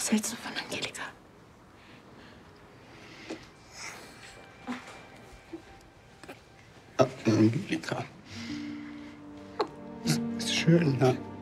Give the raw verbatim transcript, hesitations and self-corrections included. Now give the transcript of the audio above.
Was hältst du von Angelika? Ah, Angelika. Das ist schön, ja.